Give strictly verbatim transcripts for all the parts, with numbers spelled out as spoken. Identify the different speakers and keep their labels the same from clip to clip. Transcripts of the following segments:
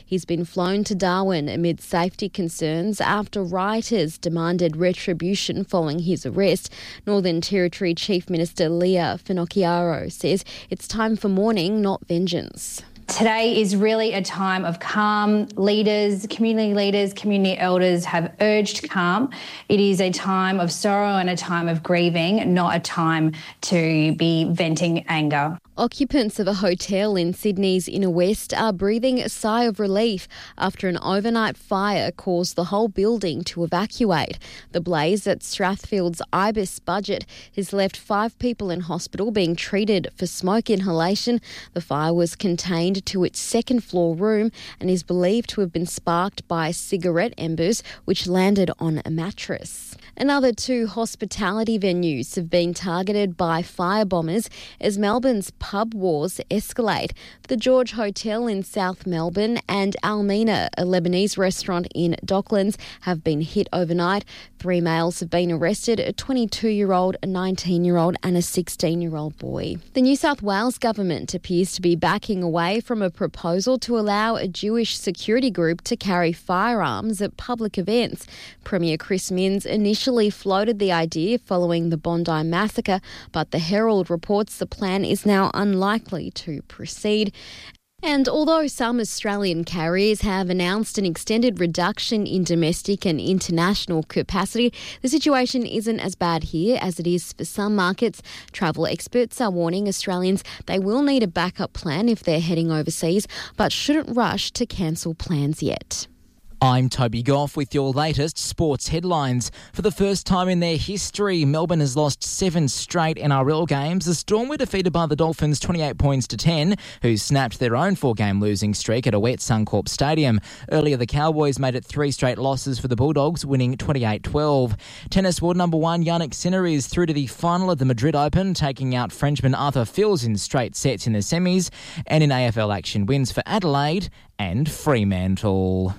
Speaker 1: He's been flown to Darwin amid safety concerns after rioters demanded retribution following his arrest. Northern Territory Chief Minister Leah Finocchiaro says it's time for mourning, not vengeance.
Speaker 2: Today is really a time of calm. Leaders, community leaders, community elders have urged calm. It is a time of sorrow and a time of grieving, not a time to be venting anger.
Speaker 1: Occupants of a hotel in Sydney's inner west are breathing a sigh of relief after an overnight fire caused the whole building to evacuate. The blaze at Strathfield's Ibis Budget has left five people in hospital being treated for smoke inhalation. The fire was contained to its second floor room and is believed to have been sparked by cigarette embers which landed on a mattress. Another two hospitality venues have been targeted by firebombers as Melbourne's pub wars escalate. The George Hotel in South Melbourne and Almina, a Lebanese restaurant in Docklands, have been hit overnight. Three males have been arrested, a twenty-two-year-old, a nineteen-year-old and a sixteen-year-old boy. The New South Wales government appears to be backing away from a proposal to allow a Jewish security group to carry firearms at public events. Premier Chris Minns initially floated the idea following the Bondi massacre, but the Herald reports the plan is now unlikely to proceed. And although some Australian carriers have announced an extended reduction in domestic and international capacity, the situation isn't as bad here as it is for some markets. Travel experts are warning Australians they will need a backup plan if they're heading overseas, but shouldn't rush to cancel plans yet.
Speaker 3: I'm Toby Goff with your latest sports headlines. For the first time in their history, Melbourne has lost seven straight N R L games. The Storm were defeated by the Dolphins twenty-eight points to ten, who snapped their own four-game losing streak at a wet Suncorp Stadium. Earlier, the Cowboys made it three straight losses for the Bulldogs, winning twenty-eight twelve. Tennis world number one Jannik Sinner is through to the final of the Madrid Open, taking out Frenchman Arthur Fils in straight sets in the semis. And in A F L action, wins for Adelaide and Fremantle.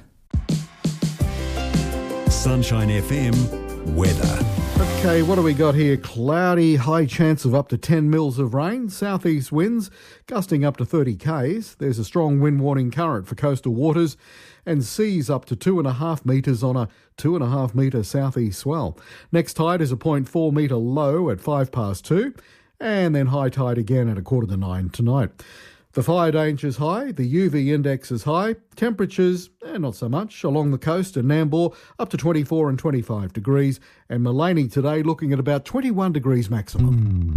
Speaker 4: Sunshine F M weather.
Speaker 5: Okay, what do we got here? Cloudy, high chance of up to ten mils of rain, southeast winds gusting up to thirty k's. There's a strong wind warning current for coastal waters and seas up to two and a half metres on a two and a half metre southeast swell. Next tide is a zero point four metre low at five past two, and then high tide again at a quarter to nine tonight. The fire danger is high, the U V index is high, temperatures, eh, not so much, along the coast and Nambour up to twenty-four and twenty-five degrees, and Maleny today looking at about twenty-one degrees maximum.